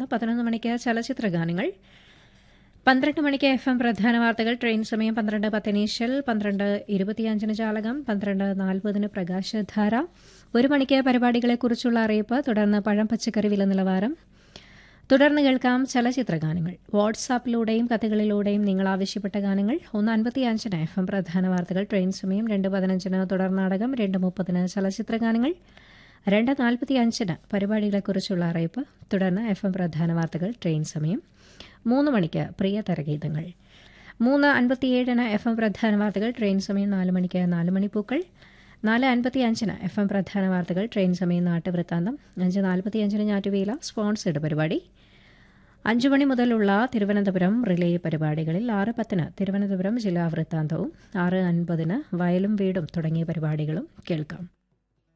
തുടർന്ന് 11 മണിക്ക് ചലച്ചിത്ര ഗാനങ്ങൾ, 12 മണിക്ക് FM പ്രധാന വാർത്തകൾ, ട്രെയിൻ സമയം 12:10 ഇനീഷ്യൽ, 12:25 ജാലകം, 12:40 പ്രകാശധാര, 1 മണിക്ക് പരിപാടികളെക്കുറിച്ചുള്ള അറിയിപ്പ്, തുടർന്ന് പഴം പച്ചക്കറി വില നിലവാരം, തുടർന്ന് കേൾക്കാം ചലച്ചിത്ര ഗാനങ്ങൾ. വാട്സാപ്പിലൂടെയും കത്തുകളിലൂടെയും നിങ്ങൾ ആവശ്യപ്പെട്ട ഗാനങ്ങൾ. 1:55 FM പ്രധാന വാർത്തകൾ, ട്രെയിൻ സമയം 2:15 തുടർനാടകം, 2:30 ചലച്ചിത്ര ഗാനങ്ങൾ, 2:45 പരിപാടികളെക്കുറിച്ചുള്ള അറിയിപ്പ്, തുടർന്ന് FM പ്രധാന വാർത്തകൾ, ട്രെയിൻ സമയം. 3 മണിക്ക് പ്രിയതരഗീതങ്ങൾ, 3:57 FM പ്രധാന വാർത്തകൾ, ട്രെയിൻ സമയം. 4 മണിക്ക് 4 മണിപ്പൂക്കൾ, 4:55 FM പ്രധാന വാർത്തകൾ, ട്രെയിൻ സമയം. നാട്ടുവൃത്താന്തം, 5:45 ഞാറ്റുവേല സ്പോൺസേഡ് പരിപാടി. 5 മണി മുതലുള്ള തിരുവനന്തപുരം റിലേ പരിപാടികളിൽ 6:10 തിരുവനന്തപുരം ജില്ലാ വൃത്താന്തവും, 6:50 വയലും വീടും തുടങ്ങിയ പരിപാടികളും കേൾക്കാം.